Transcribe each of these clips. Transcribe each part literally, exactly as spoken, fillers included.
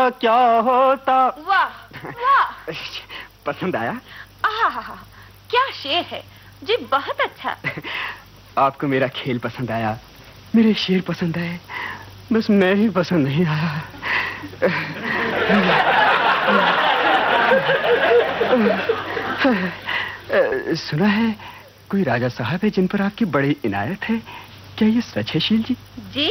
क्या होता। वाह वाह, पसंद आया? आहा, क्या शेर है जी, बहुत अच्छा। आपको मेरा खेल पसंद आया, मेरे शेर पसंद आए, बस मैं ही पसंद नहीं आया। सुना है कोई राजा साहब है जिन पर आपकी बड़ी इनायत है, क्या ये सच है शील जी? जी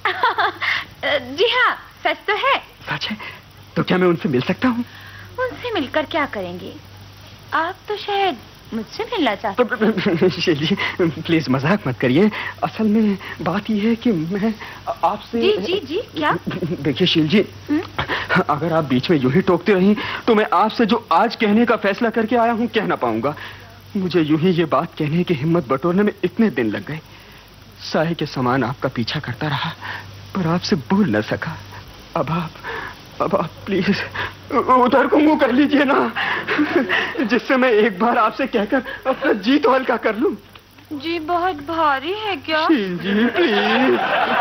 जी हाँ, सच तो है। सच है? तो क्या मैं उनसे मिल सकता हूँ? उनसे मिलकर क्या करेंगे? आप तो शायद मुझसे मिलना चाहते हैं। शील जी प्लीज मजाक मत करिए, असल में बात यह है कि मैं आपसे। जी जी जी क्या? देखिए शील जी, अगर आप बीच में यूं ही टोकते रही तो मैं आपसे जो आज कहने का फैसला करके आया हूं कह ना पाऊंगा। मुझे यूं ही ये बात कहने की हिम्मत बटोरने में इतने दिन लग गए। साए के समान आपका पीछा करता रहा पर आपसे बोल न सका। अब आप अब आप प्लीज उधर को मुंह कर लीजिए ना, जिससे मैं एक बार आपसे कहकर अपना जी तो हल्का कर लूं। जी बहुत भारी है क्या? शील जी प्लीज,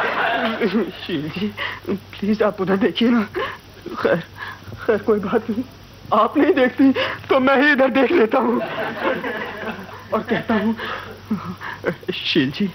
शील जी प्लीज आप उधर देखिए ना। खैर खैर कोई बात नहीं, आप नहीं देखती तो मैं ही इधर देख लेता हूँ और कहता हूँ, शील जी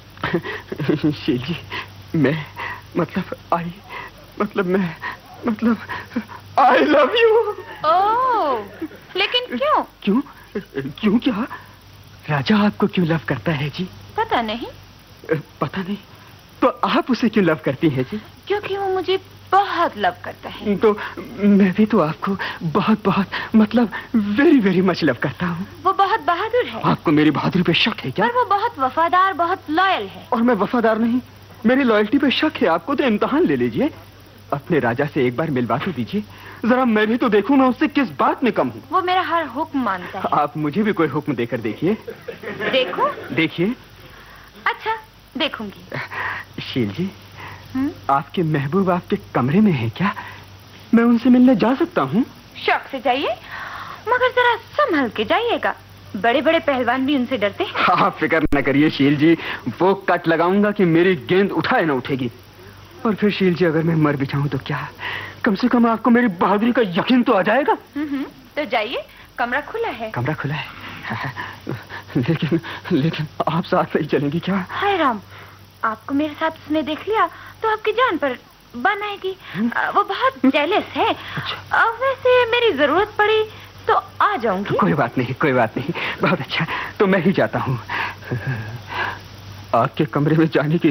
शील जी मैं मतलब आई मतलब मैं मतलब आई लव यू। ओह, लेकिन क्यों? क्यों क्यों क्या? राजा आपको क्यों लव करता है जी? पता नहीं। पता नहीं? तो आप उसे क्यों लव करती हैं जी? क्योंकि वो मुझे बहुत लव करता है। तो मैं भी तो आपको बहुत बहुत मतलब वेरी वेरी मच लव करता हूँ। वो बहुत बहादुर है। आपको मेरी बहादुरी पे शक है क्या? पर वो बहुत वफादार, बहुत लॉयल है। और मैं वफादार नहीं? मेरी लॉयल्टी पे शक है आपको तो इम्तिहान ले लीजिए, अपने राजा से एक बार मिलवा तो दीजिए, जरा मैं भी तो देखूं मैं उससे किस बात में कम हूँ। वो मेरा हर हुक्म मानता है। आप मुझे भी कोई हुक्म देकर देखिए। देखो? देखिए। अच्छा देखूंगी। शील जी, हुँ? आपके महबूब आपके कमरे में है क्या? मैं उनसे मिलने जा सकता हूँ? शौक से जाइए, मगर जरा संभल के जाइएगा, बड़े बड़े पहलवान भी उनसे डरते हैं। आप फिक्र न करिए शील जी, वो कट लगाऊंगा कि मेरी गेंद उठाए ना उठेगी। और फिर शील जी अगर मैं मर भी जाऊं तो क्या, कम से कम आपको मेरी बहादुरी का यकीन तो आ जाएगा। हम्म, तो जाइए, कमरा खुला है। कमरा खुला है लेकिन लेकिन आप साथ नहीं चलेंगी क्या? हाय राम, आपको मेरे साथ उसने देख लिया तो आपकी जान पर बन आएगी। वो बहुत जेलस है। अच्छा। अब वैसे मेरी जरूरत पड़ी तो आ जाऊंगी। कोई बात नहीं, कोई बात नहीं, बहुत अच्छा, तो मैं ही जाता हूँ। आपके कमरे में जाने की